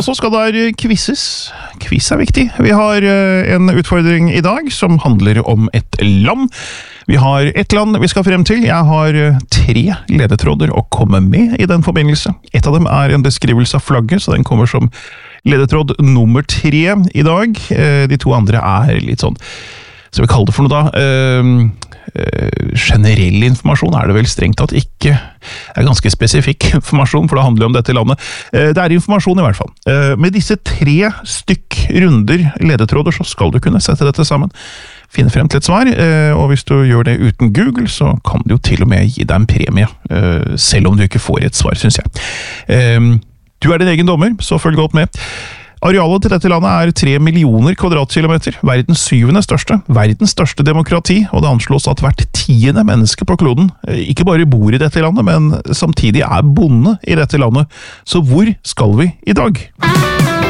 Og så skal det quizzes. Quiz viktig. Vi har en utfordring i dag som handler om et land. Vi har et land vi skal frem til. Jeg har 3 ledetråder å komme med i den forbindelse. Et av dem er en beskrivelse av flagget, så den kommer som ledetråd nummer 3 i dag. De 2 andre er litt sånn, så vi kaller det for noe da, generell informasjon er det vel strengt tatt ikke. Det er ganske spesifikk informasjon, for det handler om dette landet. Det er informasjon i hvert fall. Med disse 3 stykk runder ledetråder, så skal du kunne sette dette sammen. Finne frem til et svar, og hvis du gjør det uten Google, så kan det jo til og med gi deg en premie, selv om du ikke får et svar, synes jeg. Du er din egen dommer, så følg godt med. Arealet til dette landet er 3 millioner kvadratkilometer, verdens 7. største, verdens største demokrati, og det anslås at hvert 10. menneske på kloden ikke bare bor i dette landet, men samtidig er bonde i dette landet. Så hvor skal vi i dag?